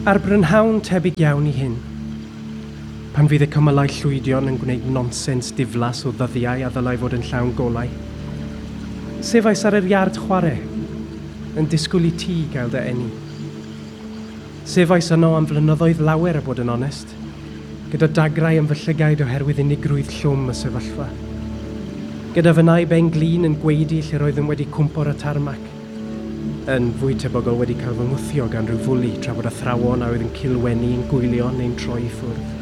Ar brynhawn tebyg iawn i hyn, pan fydd y cymylau llwydion yn gwneud nonsens diflas o ddyddiau a ddylai fod yn llawn golau, sefais ar yr iard chwarae, yn disgwyl i ti gael dy eni. Sefais yno am flynyddoedd lawer a bod yn onest, gyda dagrau yn fy llygaid oherwydd unigrwydd llwm y sefyllfa. Gyda fy nai ben glin yn gweidi lle roedd yn wedi cwmpo'r y tarmac, yn fwy tebygol wedi cael fy ngwthio gan rhyw fwli tra bod athrawon a oedd yn cilwennu yn gwylio neu'n troi i ffwrdd.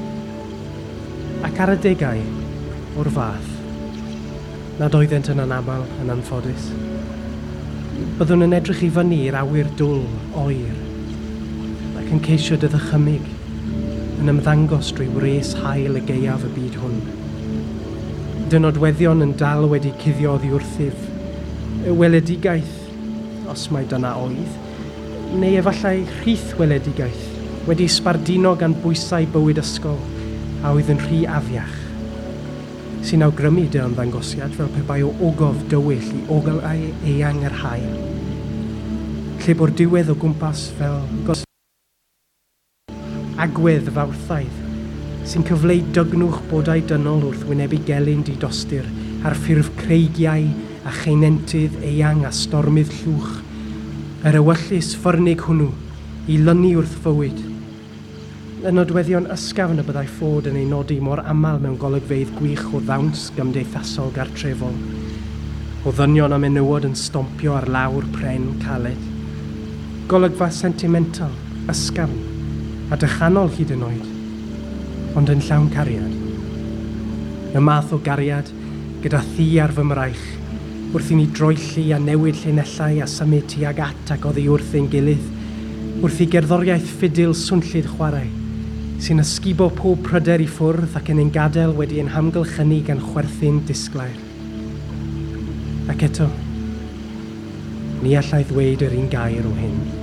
Ac ar y degau o'r fath, nad oeddent yn anaml yn anffodus. Byddwn yn edrych i fyny i'r awyr dwl, oer, ac yn ceisio dy ddychymyg, yn ymddangos drwy wres hael y geiaf y byd hwn. Dy nodweddion yn dal wedi cuddio oddi wrthyf, y weledigaeth, os mai dyna oedd, neu efallai rhith weledigaeth, wedi sbarduno gan bwysau bywyd ysgol, a oedd yn rhy afiach, sy'n awgrymu dy ymddangosiad fel pe bai o ogof dywyll i ogl eang yr hael, lle bo'r diwedd o gwmpas fel agwedd fawrthaidd, sy'n cyfleu dygnwch bodau dynol wrth wynebu gelyn didostir ar ffurf creigiau a cheinentydd eang a stormydd llwch, yr ewyllus ffyrnig hwnnw i lynu wrth fywyd. Y nodweddion ysgafn y byddai ffod yn ei nodi mor aml mewn golygfeydd gwych o ddawns gymdeithasol gartrefol, o ddynion a menywod yn stompio ar lawr pren caled, golygfa sentimental, ysgafn, a dychanol hyd yn oed, ond yn llawn cariad. Y math o gariad gyda thi ar fy mraich, wrth i ni droelli a newid llinellau a symud tuag at ac oddi wrth ein gilydd, wrth i gerddoriaeth ffidil swnllyd chwarae, sy'n ysgubo pob pryder i ffwrdd ac yn ein gadael wedi ein hamgylchynu gan chwerthin disglair. Ac eto, ni allai ddweud yr un gair o hyn.